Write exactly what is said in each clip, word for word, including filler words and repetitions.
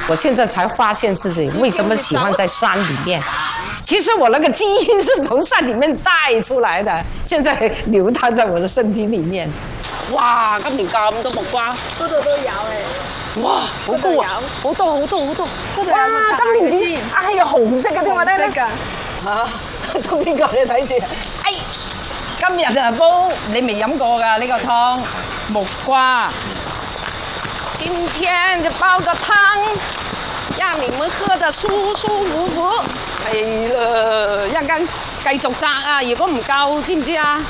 我现在才发现自己为什么喜欢在山里面。其實我那個基因是從山裡面帶出來的，現在流淌在我的身體裡面。哇！今年咁多木瓜， 嗰度都有誒。 哇！好高啊！好多好多好多。哇！今年點？哎呀，紅色嘅添啊！呢個嚇，到邊個你睇住？哎，今日啊煲你未飲過㗎呢個湯，木瓜。今天就煲個湯。讓你們喝得舒舒服服，係啦，一陣繼續摘啊！如果唔夠，知唔知啊？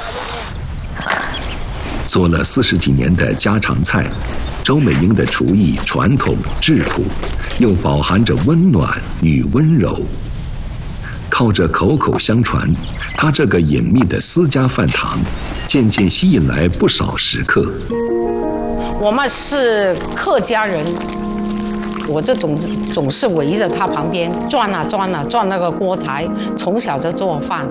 做了四十几年的家常菜，周美英的厨艺传统质朴，又饱含着温暖与温柔。靠着口口相传，她这个隐秘的私家饭堂，渐渐吸引来不少食客。 我們是客家人。我就总总是围着他旁边转啊转啊转那个锅台，从小就做饭。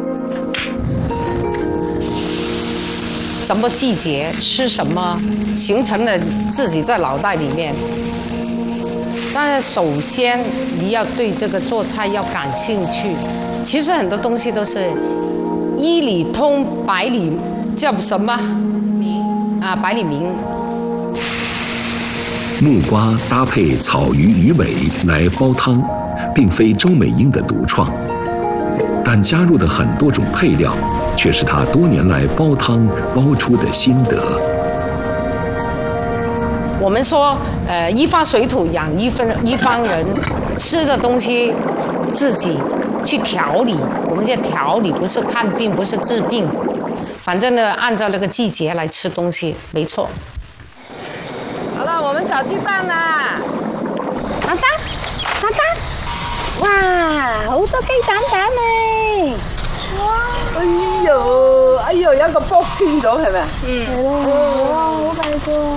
什么季节吃什么，形成了自己在脑袋里面。但是首先你要对这个做菜要感兴趣。其实很多东西都是一理通百理，叫什么明啊？百里明。 木瓜搭配草鱼鱼尾来煲汤，并非周美英的独创，但加入的很多种配料，却是她多年来煲汤煲出的心得。 我们说，呃，一方水土养一分一方人，吃的东西自己去调理。我们叫调理，不是看病，不是治病。反正呢，按照那个季节来吃东西，没错。好了，我们找鸡蛋啦！蛋蛋，蛋蛋，哇，好多雞蛋蛋咧！ 哇！哎呦，哎呦，有一個剝穿咗係咪？嗯，係咯，哇，好大個！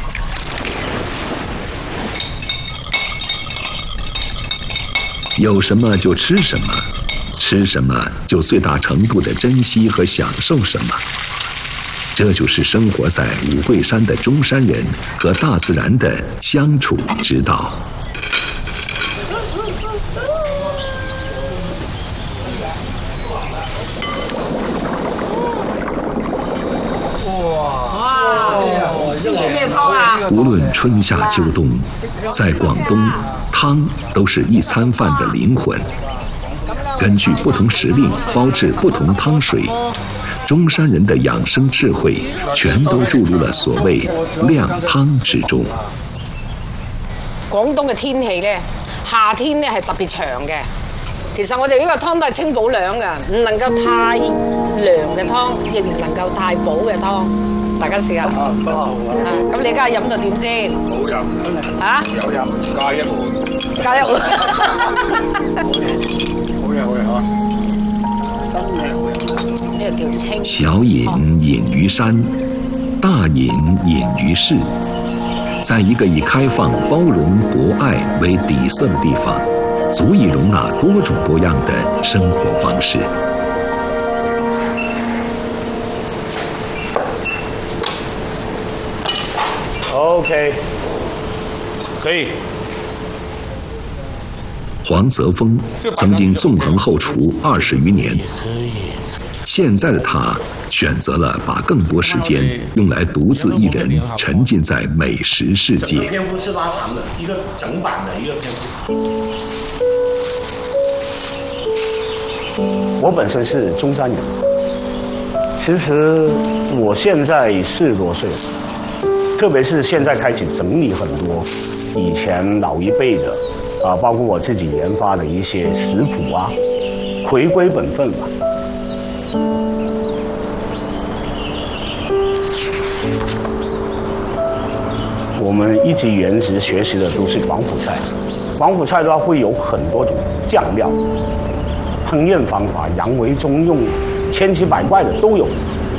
有什么就吃什么，吃什么就最大程度的珍惜和享受什么。这就是生活在五桂山的中山人和大自然的相处之道。无论春夏秋冬，在广东，汤都是一餐饭的灵魂。根据不同时令煲制不同汤水。中山人的养生智慧，全都注入了所謂靚湯之中。 廣東嘅天氣咧，夏天咧係特別長嘅。其實我哋呢個湯都係清補涼嘅，唔能夠太涼嘅湯，亦唔能夠太補嘅湯。大家試下。啊，不錯啊。咁你而家飲到點先？冇飲。嚇？有飲，加一碗。加一碗。好嘢，好嘢嚇！真係好嘢。 小隐隐于山，大隐隐于市。在一个以开放、包容、博爱为底色的地方，足以容纳多种多样的生活方式。 OK， 可以。 黄泽峰曾经纵横后厨二十余年。现在的他选择了把更多时间用来独自一人沉浸在美食世界。 整个篇幅是拉长的，一个整版的一个篇幅。 我本身是中山人，其实我现在四十多岁了，特别是现在开始整理很多以前老一辈的啊，包括我自己研发的一些食谱啊，回归本分吧。我们一直原始学习的都是广府菜，广府菜的话会有很多种酱料，烹饪方法洋为中用，千奇百怪的都有。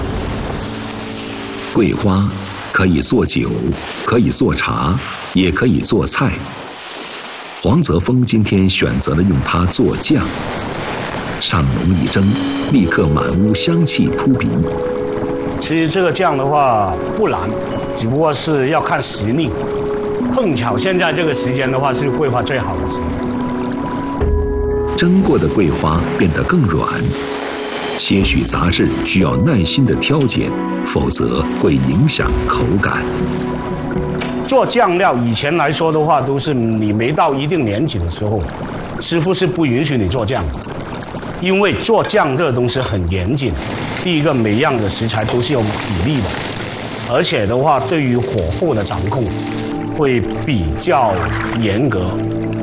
桂花可以做酒，可以做茶，也可以做菜。黄泽峰今天选择了用它做酱，上笼一蒸，立刻满屋香气扑鼻。 其实这个酱的话不难，只不过是要看时令。 碰巧现在这个时间的话是桂花最好的时间。 蒸过的桂花变得更软，些许杂质需要耐心的挑拣，否则会影响口感。 做酱料以前来说的话，都是你没到一定年纪的时候，师傅是不允许你做酱的，因为做酱这个东西很严谨。第一个，每样的食材都是有比例的，而且的话，对于火候的掌控会比较严格。